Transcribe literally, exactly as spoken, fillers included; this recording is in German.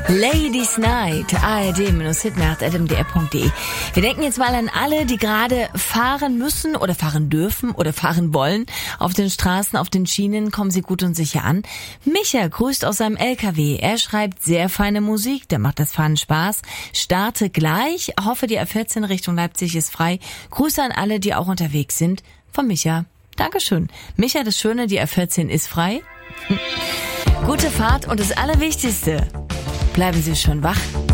Ladies Night, A R D-hitnacht at m d r punkt d e. Wir denken jetzt mal an alle, die gerade fahren müssen oder fahren dürfen oder fahren wollen. Auf den Straßen, auf den Schienen, kommen Sie gut und sicher an. Micha grüßt aus seinem L K W. Er schreibt sehr feine Musik, da macht das Fahren Spaß. Starte gleich, hoffe die A vierzehn Richtung Leipzig ist frei. Grüße an alle, die auch unterwegs sind. Von Micha. Dankeschön. Micha, das Schöne, die A vierzehn ist frei. Gute Fahrt und das Allerwichtigste. Bleiben Sie schon wach.